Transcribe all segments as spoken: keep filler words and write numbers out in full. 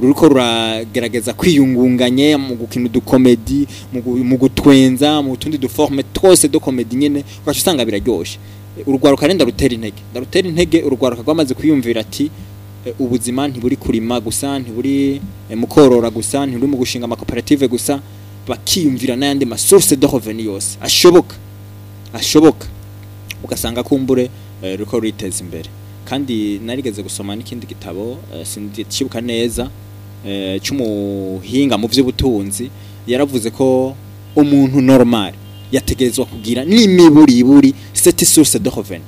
ruriko ruragerageza kwiyungunganye mu gukina udukomedi mu gutwenza mu tundi duforme twose do komedi nyene ugaca usanga biraryoshe urugwaruka renda rutera intege ndarutera intege urugwaruka rwamaze kwiyumvira ati ubuzima ntiburi kurima gusa ntiburi mukorora gusa ntiburi mu gushinga ama cooperative gusa bakiyumvira n'ayandi ma source de revenu yose ashoboka ashoboka ugasanga kumbure ruko riteza imbere kandi narigeze gusoma n'ikindi gitabo sindikibuka neza cy'umuhinga mu by'ubutunzi yaravuze ko umuntu normal yategerezwa kugira n'imiburiburi cette source de revenu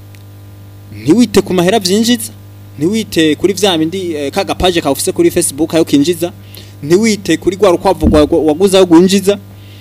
ntiwite ku mahera byinjiza ntiwite kuri vya bindi kaga page ka office kuri Facebook ayo kinjiza ntiwite kuri gwa rukwavugwa waguza gwinjiza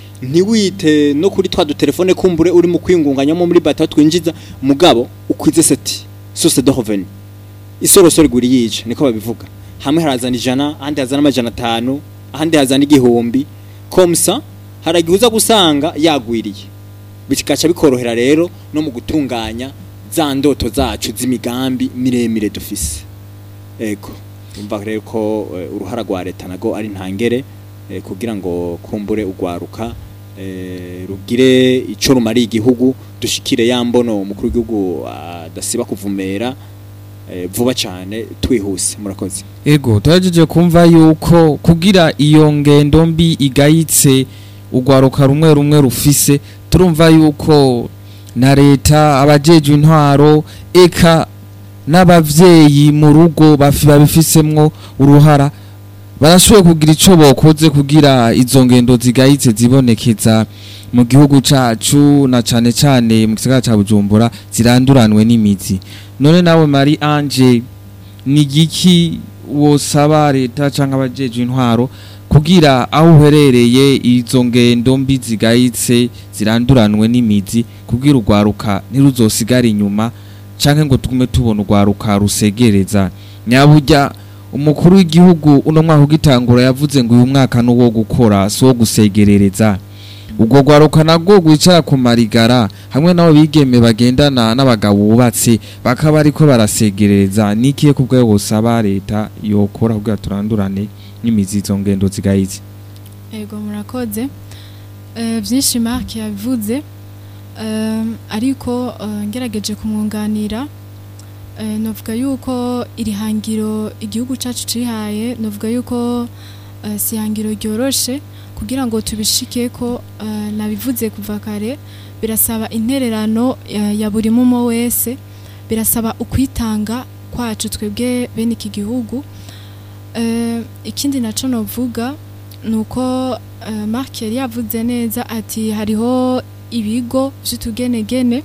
ntiwite no kuri twa du telefone kumbure uri mu kwingunganya muri bata twinjiza mugabo ukwize seti source de revenu isorosoro guri yice niko babivuga hamwe harazana ijana ahandi hazana amajana atanu ahandi hazana igihumbi komsa haragihuza gusanga yagwiriye bikaca bikorohera rero no mu gutunganya za ndoto zacu z'imigambi miremire dufise ego umva rero ko uh, uruhara rwa leta nago ari ntangere uh, kugira ngo kumbure ugwaruka uh, rugire ico rumari igihugu dushikire yambono umukuru w'igihugu adasiba uh, kuvumera uh, vuba cyane twihuse murakoze ego twajeje kumva yuko kugira iyo ngendo mbi igayitse ugwaruka rumwe rumwe rufise turumva yuko na leta abajeje intwaro eka n'abavyeyi mu rugo babifisemwo uruhara barashoboye kugira ico bokoze kugira izo ngendo zigayitse zibonekeza mu gihugu cacu na cane cane mu gisagara ca Bujumbura ziranduranwe n'imizi none nawe Marie Ange ni giki wosaba leta canke abajeje intwaro kugira aho uherereye izo ngendo mbi zigayitse ziranduranwe n'imizi kugira urwaruka ntiruzosigara inyuma canke ngo tugume tubona urwaruka rusegereza nyaburya umukuru w'igihugu uno mwaka ugitangura yavuze ngo uyu mwaka nuwo gukora so gusegerereza ubwo rwaruka nagwo gwicara ku marigara hamwe nabo bigeme bagendana n'abagabo bubatse bakaba ariko barasegerereza nikiye kubwo gusaba leta yokora kugira turandurane n'imizi izo ngendo zigayitse ego murakoze eh byinshi Mark yavuze eh ariko ngerageje kumwunganira eh novuga yuko iri hangiro igihugu cacu cihaye novuga yuko uh, si hangiro ryoroshe kugira ngo tubishike ko uh, nabivuze kuva kare birasaba intererano uh, ya buri mumo wese birasaba ukwitanga kwacu twebwe bene iki gihugu uh, ikindi naco novuga nuko uh, Mark yari yavuze neza ati hariho ibigo by'utugenegene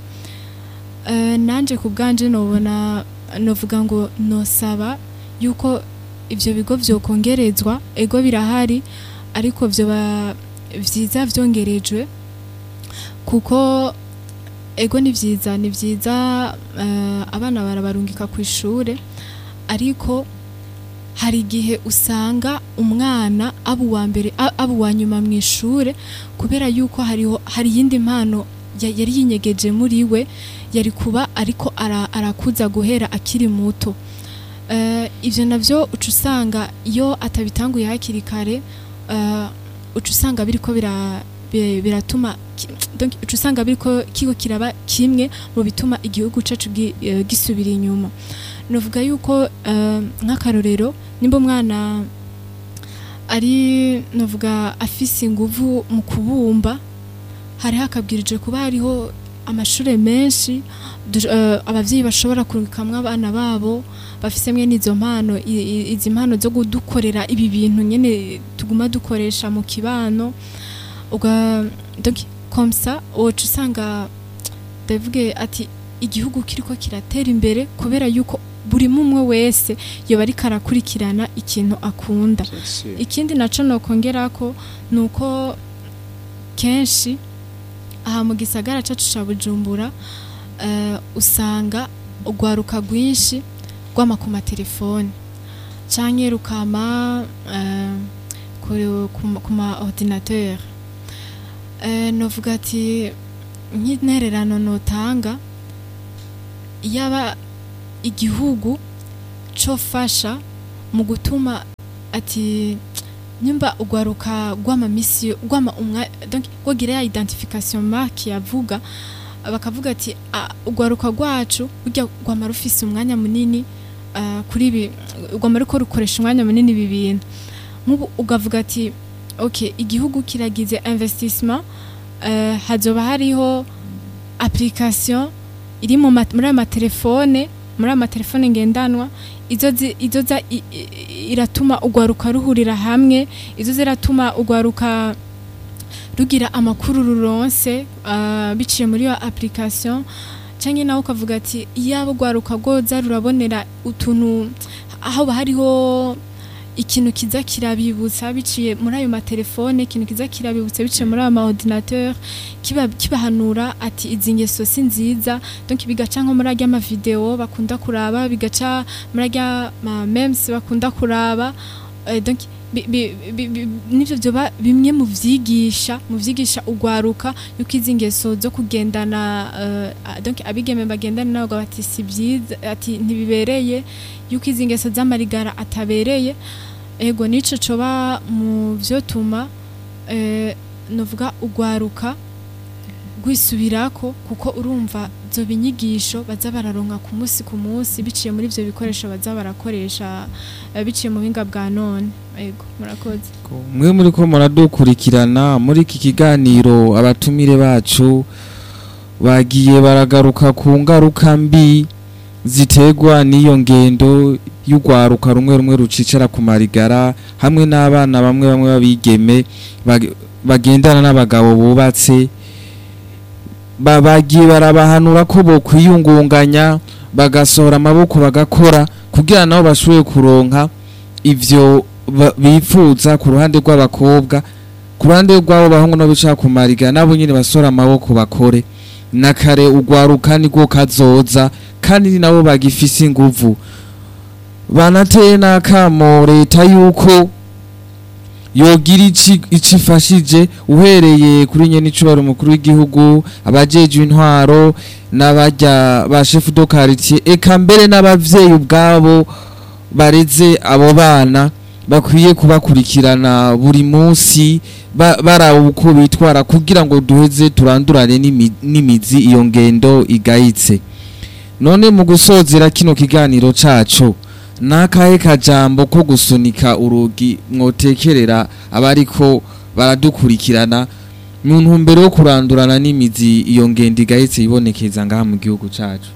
uh, nanje kubganje nobona novuga ngo nosaba yuko ivyo bigo vyokongerezwa ego birahari ariko vyo vyiza vyongerejwe kuko ego ni vyiza ni vyiza uh, abana barabarungika ku ishure ariko hari gihe usanga umwana abu wa mbere abu wa nyuma mu ishure kubera yuko hariho hari yindi mpano yari yinyegeje muri we yari kuba ariko arakuza guhera akiri muto uh, ivyo navyo ucusanga iyo atabitanguye hakiri kare uh, ucusanga biriko bira biratuma donc ucusanga biriko kiko kiraba kimwe mu bituma igihugu cacu gisubira inyuma novuga yuko uh, nk'akarorero nimba umwana ari novuga afise inguvu mu kubumba hari hakabwirije kuba hariho amashure menshi uh, abavyeyi bashobora kurukamwa abana babo bafisemwe n'izo mpano izi mpano zo gudukorera ibi bintu nyene tuguma dukoresha mu kibano uga donc comme ça ocu usanga ndavuge ati igihugu kiriko kiratera imbere kubera yuko buri mumwe wese yoba ari karakurikirana ikintu akunda ikindi naco no kongerako nuko kenshi aha mu gisagara cacu ca Bujumbura uh, usanga ugwaruka gwinshi gwama ku matelefone canke rukama uh, ku ma ordinateur uh, novuga ati nk'intererano notanga yaba igihugu cofasha mu gutuma ati nyumba ugwaruka gwama misi gwama umwa donc gwagira ya identification marque yavuga bakavuga ati ugwaruka gwacu burya gwama rufise umwanya munini uh, kuri bi gwama ruko rukoresha umwanya munini bibintu nk'ubu ugavuga ati okay igihugu kiragize investissement uh, hazoba hariho application iri mu muri ama telefone muri ama telefone ngendanwa izo izo za iratuma ugwaruka ruhurira hamwe izo ziratuma ugwaruka rugira amakuru ruronse uh, biciye muri yo application canke nawe ukavuga ati yabo gwaruka goza rurabonera utuntu aho hariho ikintu kiza kirabibutsa biciye muri ayo matelefone ikintu kiza kirabibutsa biciye muri ama ordinateur kiba kibahanura ati izingeso si nziza donc bigaca nko muri ajya ama video bakunda kuraba bigaca muri ajya ma memes bakunda kuraba uh, donc nivyo byoba bimwe mu vyigisha mu vyigisha ugwaruka yuko izingeso zo kugendana uh, donc abigeme bagendana nago bati si byiza ati ntibibereye yuko izingeso z'amarigara atabereye ego nico coba mu vyo tuma eh, novuga ugwaruka gwisubirako kuko urumva zo binyigisho baza bararonka ku munsi ku munsi biciye muri ivyo bikoresho baza barakoresha uh, biciye mu binga bwa none ego murakoze mwe muri ko muradukurikirana muri iki kiganiro abatumire bacu bagiye baragaruka ku ngaruka mbi zitegwa n'iyo ngendo y'ugwaruka rumwe rumwe rucicara ku marigara hamwe n'abana bamwe bamwe babigeme bagendana n'abagabo bubatse babagiye barabahanura ko bo kwiyungunganya bagasohora amaboko bagakora kugira nabo bashoboye kuronka ivyo bifuza ku ruhande rw'abakobwa ku ruhande rw'abo bahungu no bicara ku marigara nabo nyine basora amaboko bakore nakare ugwaruka niko kazoza kandi nabo bagifise inguvu banateye nakamo leta yuko yogira icifashije uhereye kuri nyene icubaro mukuru w'igihugu abajeje intwaro n'abarya ba chef de quartier eka mbere n'abavyeyi ubwabo bareze abo bana bakwiye kubakurikirana buri munsi baraba uko bitwara kugira ngo duheze turandurane n'imizi iyo ngendo igayitse none mu gusozera kino kiganiro cacu nakahe kajambo ko gusunika urugi mwotekerera abariko baradukurikirana mu ntumbero yo kurandurana n'imizi iyo ngendo igayitse ibonekeza ngaha mu gihugu cacu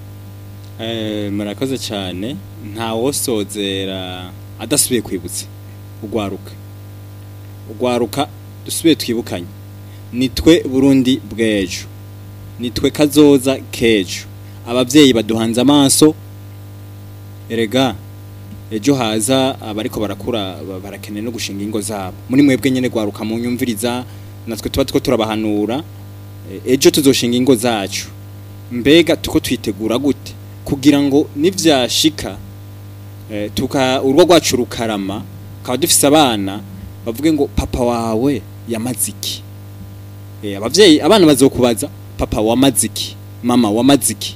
eh murakoze cyane nta wosozera adasubiye kwibutsa ugwaruka ugwaruka dusubiye twibukanye nitwe Burundi bw'ejo nitwe kazoza kejo abavyeyi baduhanze amaso erega ejo haza abariko barakura barakeneye no gushinga ingo zabo muri mwebwe nyene gwaruka mu nyumviriza natwe tuba two turabahanura ejo tuzoshinga ingo zacu mbega tuko twitegura gute kugira ngo nivyashika eh, tuka urwo rwacu rukarama kaba dufise abana bavuge ngo papa wawe yamaziki eh abavyeyi abana bazokubaza papa wamaziki mama wamaziki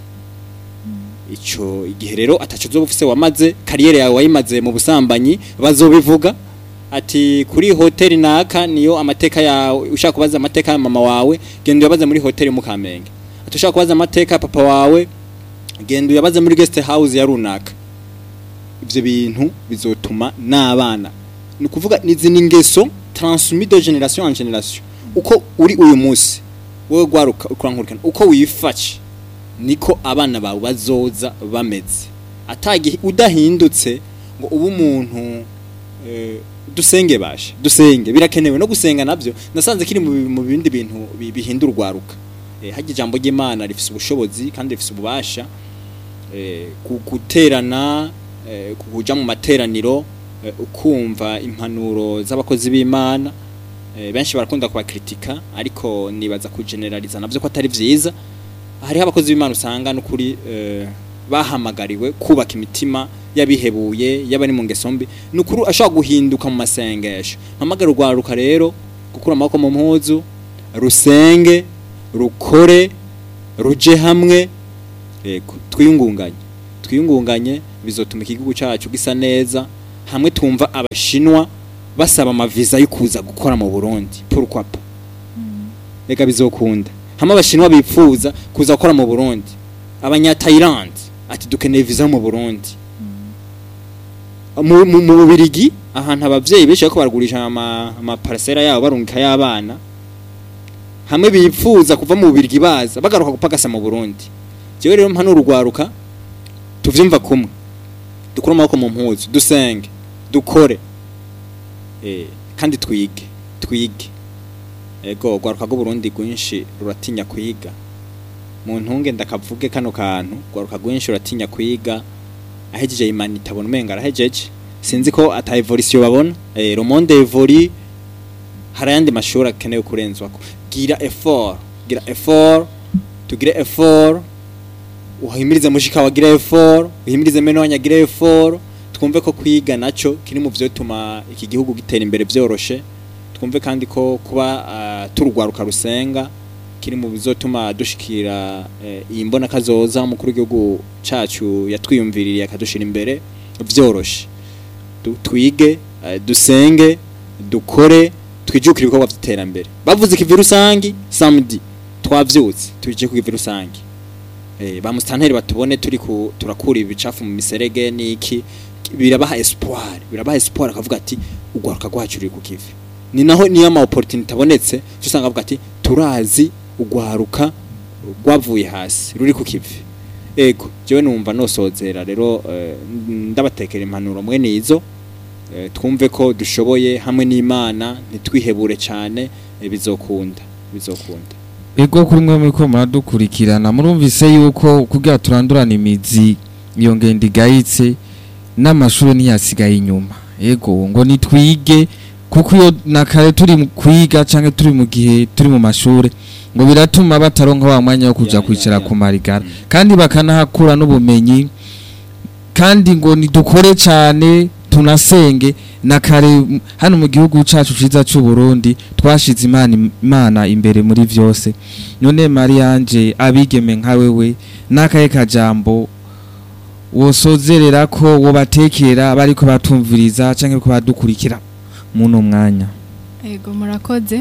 ico igihe rero ataco zobufise wamaze kariyere yawe wayimaze mu busambanyi bazobivuga ati kuri hoteli naka niyo amateka yawe ushaka kubaza amateka ya mama wawe gendo yabaza muri hoteli mu Kamenge atushaka kubaza amateka ya papa wawe gendo yabaza muri guest house ya runaka ivyo bintu bizotuma n'abana ni kuvuga nizi ningeso transmis de generation en generation uko uri uyu munsi wowe gwaruka urankurikana uko wifache niko abana bawe bazoza bameze atagi udahindutse ngo ubu umuntu eh, dusenge bashe dusenge birakenewe no gusenga navyo nasanze kiri mu bindi bintu bihindura urwaruka eh, haje ijambo ry'Imana rifise ubushobozi kandi rifise ububasha eh, guterana eh, kuja mu materaniro eh, ukumva impanuro z'abakozi b'Imana eh, benshi barakunda kuba kritika ariko nibaza ku generaliza navyo ko atari vyiza hari abakozi b'Imana usanga no kuri eh, bahamagariwe kubaka imitima yabihebuye yabari mu ngesombi nukuru ashaka guhinduka mu masengesho mpamagara urwaruka rero gukura amako mu mpuzu rusenge rukore ruje hamwe yego twiyungunganye twiyungunganye bizotuma igihugu cyacu gisa neza hamwe tumva abashinwa basaba amaviza yo kuza gukora mu Burundi pourquoi pas reka bizokunda hamwe abashinwa bipfuza kuza gukora mu Burundi abanya Thailand ati dukeneye visa mu Burundi mu mu Bubirigi ahantu abavyeyi benshi ko baragurisha ama ama parcela yabo barungika y'abana hamwe bipfuza kuva mu Bubirigi baza bagaruka gupagasa mu Burundi jewe rero mpano urugwaruka tuvyumva kumwe dukura amaboko mu mpuzu dusenge dukore eh kandi twige twige ego gwaruka go Burundi gwinshi ruratinya kwiga mu ntunge ndakavuge kano kantu gwaruka gwinshi ruratinya kwiga ahejeje imani itabona umenga arahejeje sinzi ko ata evolution babona eh le monde évolue harayandi mashuri akeneye kurenzwako gira effort gira effort tugire effort uhimirize mushika wagira effort uhimirize meno wanyagira effort twumve ko kwiga naco kiri mu byo tuma iki gihugu gitera imbere byoroshe twumve kandi ko kuba uh, turugwaruka rusenga kiri mu bizotuma dushikira iyi uh, mbona kazoza umukuru w'igihugu cacu yatwiyumviririye akadushira imbere byoroshe twige uh, dusenge dukore twijukira ibikorwa by'iterambere bavuze ikivi rusangi samedi twavyutse tuje ku kivi rusangi eh ba mustanteri batubone turi ku turakura ibicafu mu miserege niki birabaha espoir birabaha espoir akavuga ati ugwaruka gwacu uri ku kivi ni naho niyo ama opportunity abonetse cyusanga avuga ati turazi ugwaruka gwavuye hasi ruri ku kivi ego jewe numva nosozera rero uh, ndabatekera impanuro mwe nizo uh, twumve ko dushoboye hamwe n'Imana nitwihebure cyane uh, bizokunda bizokunda ego kuri mwe miko muradukurikirana murumvise yuko kugira turandurana imizi iyo ngende igayitse n'amashuri ntiyasigaye inyuma ego ngo nitwige kuko iyo nakare turi kwiga canke turi mu gihe turi mu mashuri ngo biratuma bataronka wa mwanya wo kuja kwicara ku marigara kandi bakanahakura n'ubumenyi kandi ngo nidukore cyane tunasenge nakare hano mu gihugu cacu ciza cy'u Burundi twashize imana imana imbere muri vyose none Marianje abigeme nka wewe nakaye kajambo wosozerera ko wobatekera bariko batumviriza canke ko badukurikira muno mwanya ego murakoze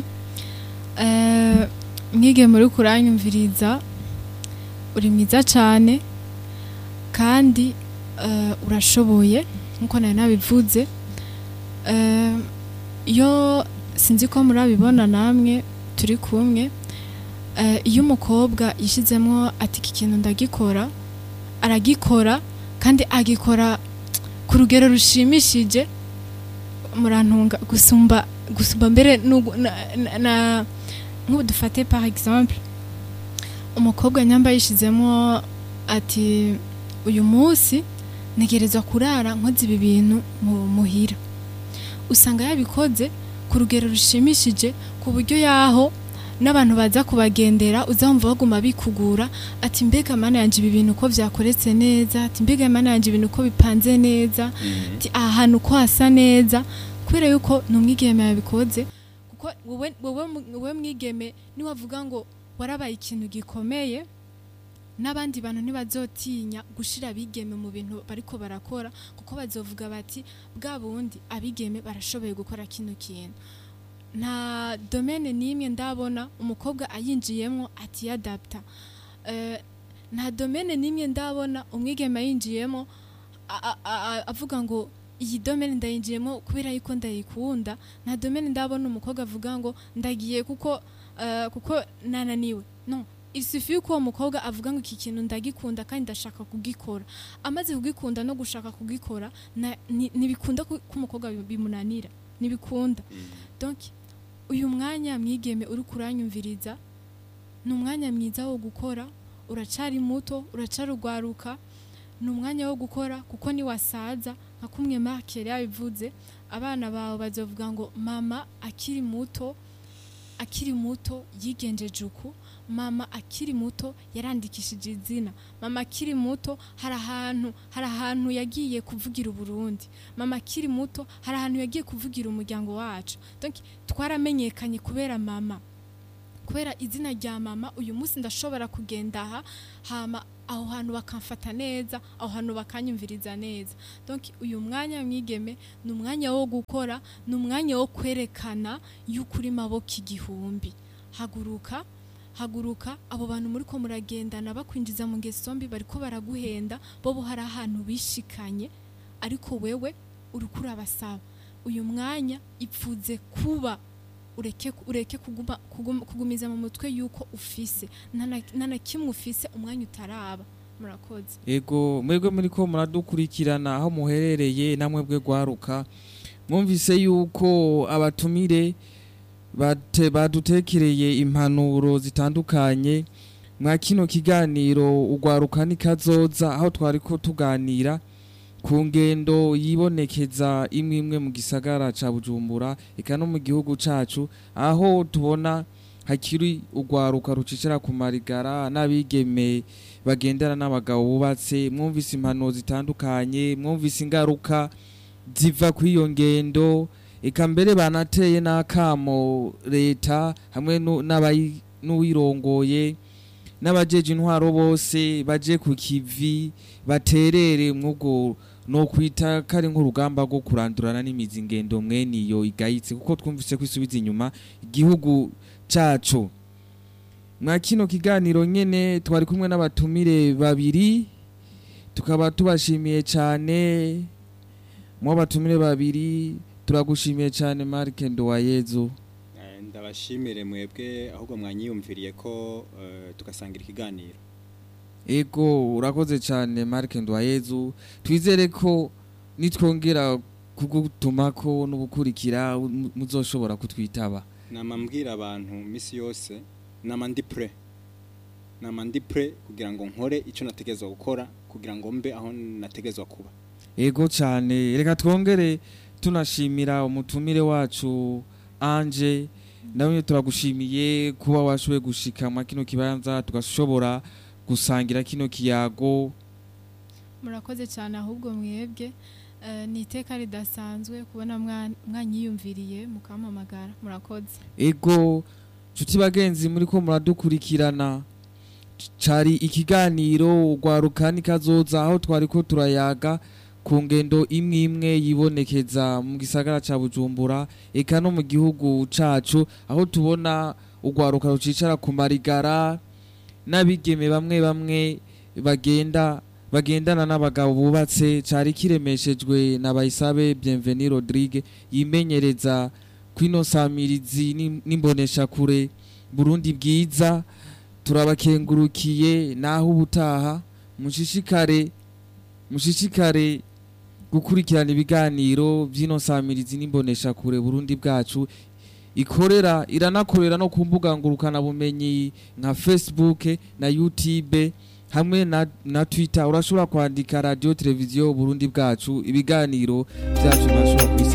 eh nkige muri kuranyumviriza uri mwiza cyane kandi uh, urashoboye nkuko nayo nabivuze uh, yo sinzi ko murabibona namwe turi kumwe uh, iyo umukobwa yishizemo ati iki kintu ndagikora aragikora kandi agikora ku rugero rushimishije murantunga gusumba gusumba mbere na, na nk'ubu dufate par exemple umukobwa nyamba yishizemo ati uyu munsi negerezwa kurara nkoze ibi bintu muhira usanga yabikoze ku rugero rushimishije ku buryo yaho n'abantu baza kubagendera uzamva baguma bikugura ati mbega mana yanje ibi bintu ko vyakoretse neza ati mbega mana yanje ibintu ko bipanze neza ati ahantu ko hasa neza kubera yuko numwigeme yabikoze kuko wowe wowe mwigeme ni wavuga ngo warabaye ikintu gikomeye n'abandi bantu ntibazotinya gushira abigeme mu bintu bariko barakora kuko bazovuga bati bwa bundi abigeme barashoboye gukora kino kintu nta domaine nimwe ndabona umukobwa ayinjiyemo ati adapta eh nta domaine nimwe ndabona umwigeme ayinjiyemo avuga ngo iyi domaine ndayinjiyemo kubera yuko ndayikunda nta domaine ndabona umukobwa avuga ngo ndagiye kuko uh, kuko nananiwe no il suffit ko umukobwa avuga ngo iki kintu ndagikunda kandi ndashaka kugikora amaze kugikunda no gushaka kugikora nibikunda ko umukobwa bimunanira nibikunda donc uyu mwanya mwigeme uri kuranyumviriza ni umwanya mwiza wo gukora uracari muto uracarugwaruka ni umwanya wo gukora kuko ni wasaza nka kumwe Mark yabivuze abana bawe bazovuga ngo mama akiri muto akiri muto yigenjeje uku mama akiri muto yarandikishije izina mama akiri muto hari ahantu hari ahantu yagiye kuvugira Burundi mama akiri muto hari ahantu yagiye kuvugira umuryango wacu donc twaramenyekanye kubera mama kubera izina rya mama uyu munsi ndashobora kugenda aha hama aho hantu bakamfata neza, aho hantu bakanyumviriza neza. Donc uyu mwanya mwigeme ni umwanya wo gukora, ni umwanya wo kwerekana y'ukuri maboko igihumbi. Haguruka haguruka abo bantu muri ko muragendana bakwinjiza mu ngeso mbi bariko baraguhenda, bobo hari ahantu bishikanye, ariko wewe urukura abasaba. Uyu mwanya ipfuze kuba ureke ureke kuguma, kuguma kugumiza mu mutwe yuko ufise nana kimwe ufise umwanya utaraba. Murakoze. Ego mwebwe muri ko muradukurikirana aho muherereye namwe bwe gwaruka, mwumvise yuko abatumire bate badutekereye impanuro zitandukanye mwa kino kiganiro ugwaruka nikazoza, aho twari ko tuganira ku ngendo yibonekeza imwe imwe mu gisagara ca Bujumbura eka no mu gihugu cacu, aho tubona hakiri ugwaruka rucicira ku marigara n'abigeme bagendana n'abagabo bubatse. Mwumvise impanuro zitandukanye, mwumvise ingaruka ziva kw'iyo ngendo, eka mbere banateye n'akamo leta hamwe n'uwirongoye n'abajeje intwaro bose baje ku kivi baterere mwugo no kwita kari nk'urugamba rwo kurandurana n'imizi ngendo mwene iyo igayitse, kuko twumvise kwisubiza inyuma igihugu cacu. Mwa kino kiganiro nyene twari kumwe n'abatumire babiri, tukaba tubashimiye cyane. Mwa batumire babiri turagushimiye cyane Mark Nduwayezu. Ndabashimire mwebwe ahubwo mwanyiyumviriye ko uh, tugasangira ikiganiro. Ego urakoze cyane Mark Nduwayezu, twizere ko nitwongera kugutumako n'ubukurikira muzoshobora kutwitaba. Namambwira abantu misi yose nama ndi pre nama ndi pre kugira ngo nkore ico nategezwa gukora kugira ngo mbe aho nategezwa kuba. Ego cyane, reka twongere tunashimira umutumire wacu Anje, nawe turagushimiye kuba washoboye gushika mu kino kibanza tugashobora gusangira kino kiyago. Murakoze cyane ahubwo mwebwe uh, ni iteka ridasanzwe kubona mwanyiyumviriye mukamamagara. Murakoze. Ego cuti bagenzi muri ko muradukurikirana, cari ikiganiro ugwaruka nikazoza, aho twari ko turayaga ku ngendo imwe imwe yibonekeza mu gisagara ca Bujumbura eka no mu gihugu cacu, aho tubona ugwaruka rucicara ku marigara n'abigeme bamwe bamwe bagenda bagendana n'abagabo bubatse. Cari kiremeshejwe na Bayisabe Bienvenue Rodrigue yimenyereza kwino samirizi n'imbonesha kure Burundi bwiza. Turabakengurukiye naho ubutaha mushishikare mushishikare gukurikirana ibiganiro by'ino samirizi n'imbonesha kure Burundi bwacu, ikorera iranakorera no kumbuga ngurukana bumenyi nka Facebook na YouTube hamwe na, na Twitter. Urashobora kwandika radio televiziyo Burundi bwacu, ibiganiro byacu bashobora